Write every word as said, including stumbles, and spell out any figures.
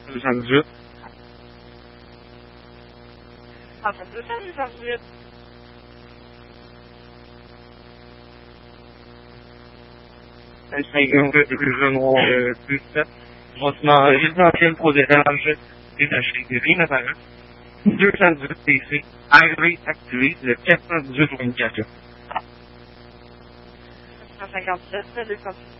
deux cent dix-huit. Enfin, deux cent dix-huit. vingt-cinq rue Noir, euh, plus sept. Bâtiment résidentiel pour des étages détachés de rien apparent. deux cent dix-huit P C, Airway activé le quatre cent dix-huit vingt-quatre. cent cinquante-sept, deux cent dix-huit.